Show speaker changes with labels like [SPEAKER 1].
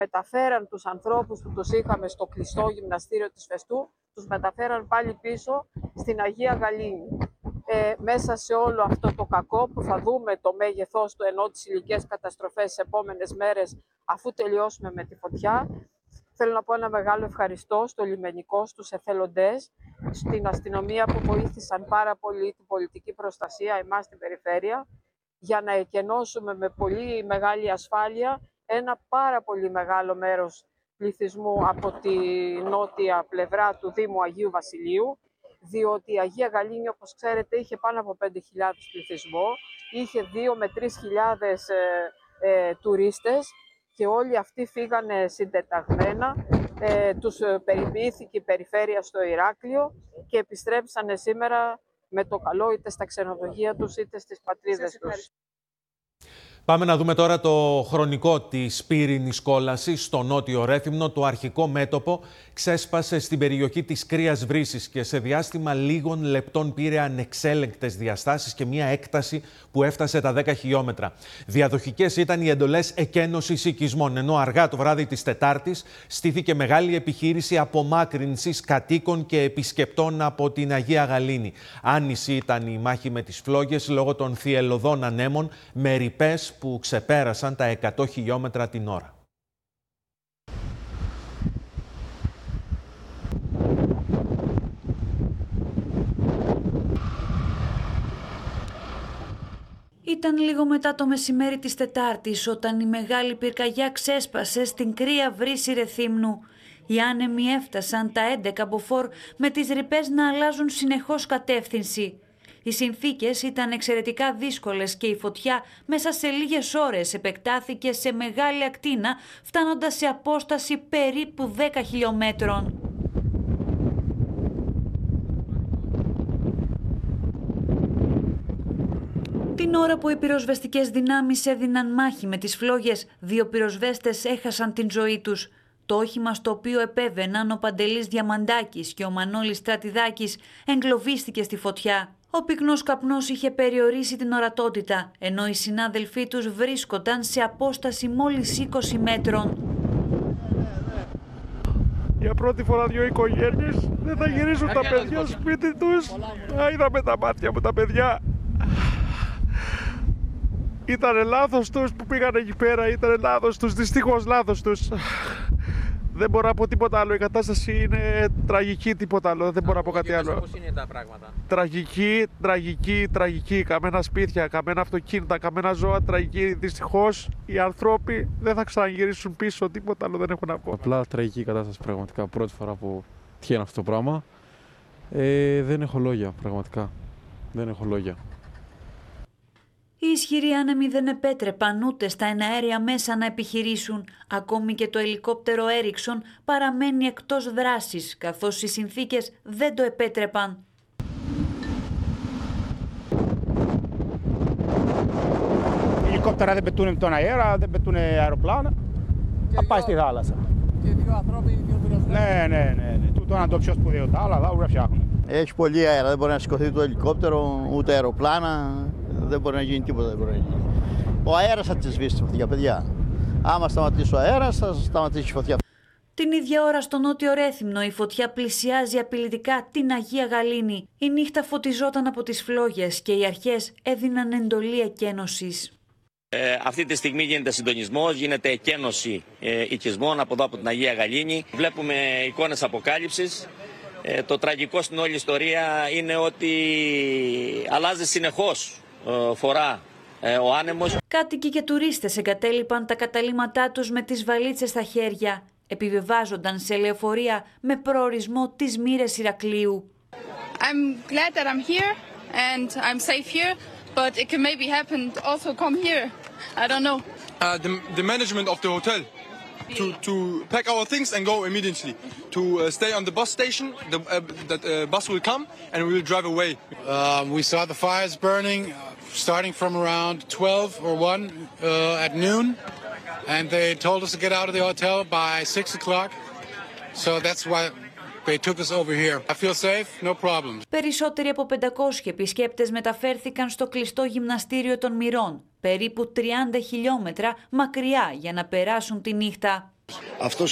[SPEAKER 1] Μεταφέραν τους ανθρώπους που τους είχαμε στο κλειστό γυμναστήριο της Φεστού, τους μεταφέραν πάλι πίσω στην Αγία Γαλήνη. Μέσα σε όλο αυτό το κακό που θα δούμε το μέγεθός του ενώ τις ηλικές καταστροφές στις επόμενες μέρες αφού τελειώσουμε με τη φωτιά, θέλω να πω ένα μεγάλο ευχαριστώ στο λιμενικό, στους εθελοντές, στην αστυνομία που βοήθησαν πάρα πολύ την πολιτική προστασία, εμάς στην περιφέρεια, για να εκενώσουμε με πολύ μεγάλη ασφάλεια ένα πάρα πολύ μεγάλο μέρος πληθυσμού από τη νότια πλευρά του Δήμου Αγίου Βασιλείου, διότι η Αγία Γαλήνη, όπως ξέρετε, είχε πάνω από 5.000 πληθυσμό, είχε 2 με 3.000 τουρίστες και όλοι αυτοί φύγανε συντεταγμένα, τους περιποιήθηκε η περιφέρεια στο Ηράκλειο και επιστρέψανε σήμερα με το καλό είτε στα ξενοδοχεία τους είτε στις πατρίδες τους.
[SPEAKER 2] Πάμε να δούμε τώρα το χρονικό της πύρινης κόλασης στο νότιο Ρέθυμνο. Το αρχικό μέτωπο ξέσπασε στην περιοχή της Κρύας Βρύσης και σε διάστημα λίγων λεπτών πήρε ανεξέλεγκτες διαστάσεις και μια έκταση που έφτασε τα 10 χιλιόμετρα. Διαδοχικές ήταν οι εντολές εκένωσης οικισμών, ενώ αργά το βράδυ της Τετάρτης στήθηκε μεγάλη επιχείρηση απομάκρυνσης κατοίκων και επισκεπτών από την Αγία Γαλήνη. Άνηση ήταν η μάχη με τις φλόγες λόγω των θυελλωδών ανέμων με ρηπές που ξεπέρασαν τα 100 χιλιόμετρα την ώρα.
[SPEAKER 3] Ήταν λίγο μετά το μεσημέρι της Τετάρτης όταν η μεγάλη πυρκαγιά ξέσπασε στην Κρύα Βρύση Ρεθύμνου. Οι άνεμοι έφτασαν τα 11 μποφόρ με τις ρηπές να αλλάζουν συνεχώς κατεύθυνση. Οι συνθήκες ήταν εξαιρετικά δύσκολες και η φωτιά μέσα σε λίγες ώρες επεκτάθηκε σε μεγάλη ακτίνα, φτάνοντας σε απόσταση περίπου 10 χιλιόμετρων. Την ώρα που οι πυροσβεστικές δυνάμεις έδιναν μάχη με τις φλόγες, 2 πυροσβέστες έχασαν την ζωή τους. Το όχημα στο οποίο επέβαιναν ο Παντελής Διαμαντάκης και ο Μανώλης Στρατιδάκης εγκλωβίστηκε στη φωτιά. Ο πυκνός καπνός είχε περιορίσει την ορατότητα, ενώ οι συνάδελφοί τους βρίσκονταν σε απόσταση μόλις 20 μέτρων.
[SPEAKER 4] Για πρώτη φορά 2 οικογένειες δεν θα γυρίσουν τα παιδιά σπίτι τους. Είδαμε τα μάτια μου τα παιδιά. Ήτανε λάθος τους που πήγαν εκεί πέρα, ήτανε λάθος τους, δυστυχώς λάθος τους. Δεν μπορώ να πω τίποτα άλλο, η κατάσταση είναι τραγική, τίποτα άλλο, δεν μπορώ να πω κάτι άλλο.
[SPEAKER 5] Πώς είναι τα πράγματα?
[SPEAKER 4] Τραγική, καμένα σπίτια, καμένα αυτοκίνητα, καμένα ζώα, τραγική. Δυστυχώς οι άνθρωποι δεν θα ξαναγυρίσουν πίσω, τίποτα άλλο δεν έχω να πω.
[SPEAKER 6] Απλά τραγική κατάσταση πραγματικά, πρώτη φορά που τυχαίνει αυτό το πράγμα. Δεν έχω λόγια, πραγματικά, δεν έχω λόγια.
[SPEAKER 3] Οι ισχυροί άνεμοι δεν επέτρεπαν ούτε στα εναέρια μέσα να επιχειρήσουν. Ακόμη και το ελικόπτερο Έριξον παραμένει εκτός δράσης, καθώς οι συνθήκες δεν το επέτρεπαν.
[SPEAKER 7] Οι ελικόπτερα δεν πετούν τον αέρα, δεν πετούν αεροπλάνα. Θα πάει στη θάλασσα.
[SPEAKER 5] Και 2 ανθρώποι, 2 πυροσβέστες.
[SPEAKER 7] Ναι. Τούτο είναι το πιο σπουδαίο. Τα άλλα θα φτιάχνουν.
[SPEAKER 8] Έχει πολύ αέρα, δεν μπορεί να σηκωθεί το ελικόπτερο, ούτε αεροπλάνα. Δεν μπορεί να γίνει τίποτα, δεν μπορεί να γίνει. Ο αέρας θα τη σβήσει τη φωτιά, παιδιά. Άμα σταματήσει ο αέρας, θα σταματήσει η φωτιά.
[SPEAKER 3] Την ίδια ώρα στο νότιο Ρέθυμνο η φωτιά πλησιάζει απειλητικά την Αγία Γαλήνη. Η νύχτα φωτιζόταν από τις φλόγες και οι αρχές έδιναν εντολή εκένωσης.
[SPEAKER 9] Αυτή τη στιγμή γίνεται συντονισμός, γίνεται εκένωση οικισμών από εδώ από την Αγία Γαλήνη. Βλέπουμε εικόνες αποκάλυψης. Το τραγικό στην όλη ιστορία είναι ότι αλλάζει συνεχώς φορά ο άνεμος.
[SPEAKER 3] Κάτοικοι και τουρίστες εγκατέλειπαν τα καταλύματά τους με τις βαλίτσες στα χέρια. Επιβιβάζονταν σε λεωφορεία με προορισμό τις Μοίρες Ηρακλείου.
[SPEAKER 10] I'm glad that I'm here and I'm safe here, but it can maybe happen also come here. I don't know.
[SPEAKER 11] The management of the hotel to pack our things and go immediately. To stay on the bus station, the bus will come and we will drive away.
[SPEAKER 12] We saw the fires burning starting from around 12 or 1 at noon, and they told us to get out of the hotel by 6 o'clock. So that's why they took us over here. I feel safe, no problems.
[SPEAKER 3] Περισσότεροι από 500 επισκέπτες μεταφέρθηκαν στο κλειστό γυμναστήριο των Μυρών, περίπου 30 χιλιόμετρα μακριά για να περάσουν τη νύχτα.
[SPEAKER 13] Αυτό